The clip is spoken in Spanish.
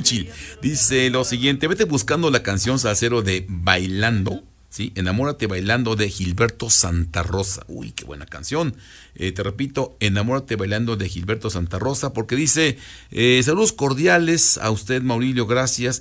Xochitl. Dice lo siguiente: vete buscando la canción salsero de Bailando. Sí, Enamórate Bailando de Gilberto Santa Rosa. Uy, qué buena canción. Te repito, Enamórate Bailando de Gilberto Santa Rosa, porque dice, saludos cordiales a usted, Maurilio, gracias.